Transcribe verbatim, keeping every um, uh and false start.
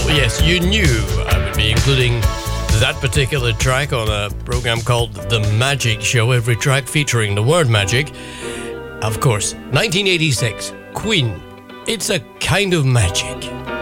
Yes, you knew I would be including that particular track on a program called The Magic Show, every track featuring the word magic. Of course, nineteen eighty-six, Queen, It's a Kind of Magic.